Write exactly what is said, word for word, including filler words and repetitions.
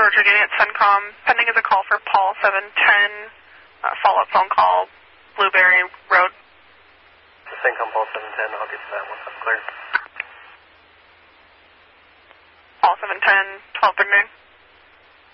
Roger, unit CENTCOM. Pending is a call for Paul seven ten. Uh, follow-up phone call, Blueberry Road. CENTCOM Paul seven ten, I'll get to that once I'm clear. Paul seven ten, twelve thirty-nine.